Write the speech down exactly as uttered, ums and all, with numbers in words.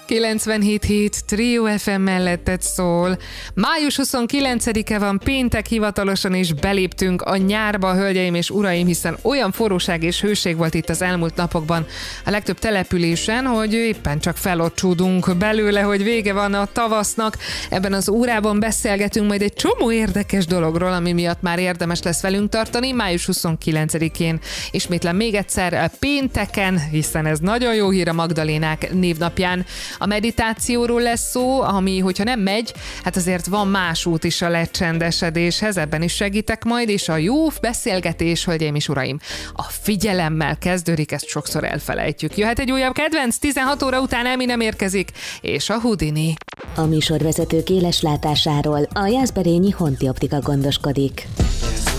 kilencvenhét hét Trio ef em melletted szól. május huszonkilencedike van, péntek hivatalosan, és beléptünk a nyárba, hölgyeim és uraim, hiszen olyan forróság és hőség volt itt az elmúlt napokban a legtöbb településen, hogy éppen csak felocsúdunk belőle, hogy vége van a tavasznak. Ebben az órában beszélgetünk majd egy csomó érdekes dologról, ami miatt már érdemes lesz velünk tartani. május huszonkilencedikén ismétlem még egyszer, pénteken, hiszen ez nagyon jó hír a Magdalénák névnapján. A meditációról lesz szó, ami, hogyha nem megy, hát azért van más út is a lecsendesedéshez, ebben is segítek majd, és a jó beszélgetés, hölgyeim és uraim, a figyelemmel kezdődik, ezt sokszor elfelejtjük. Jöhet egy újabb kedvenc, tizenhat óra után Eminem érkezik, és a Houdini. A műsorvezetők éles látásáról a Jászberényi Honti Optika gondoskodik.